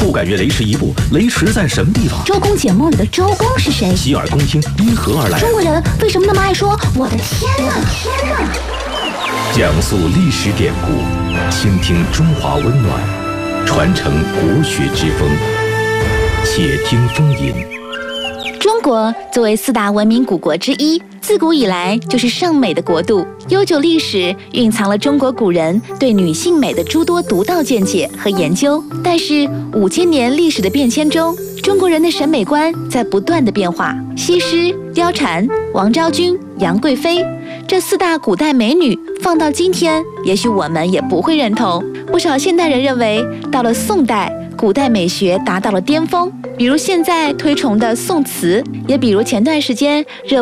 不敢越雷池一步，雷池在什么地方？ 周公解梦里的周公是谁？ 洗耳恭听，因何而来？ 中国人为什么那么爱说我的天哪？ 讲述历史典故，倾听中华温暖，传承国学之风。且听风吟。 中国作为4大文明古国之一，自古以来就是尚美的国度，悠久历史蕴藏了中国古人对女性美的诸多独到见解和研究。但是5000年历史的变迁中，中国人的审美观在不断的变化。西施、貂蝉、王昭君、杨贵妃这4大古代美女放到今天，也许我们也不会认同。不少现代人认为，到了宋代，古代美学达到了巅峰，比如现在推崇的宋词，也比如前段时间热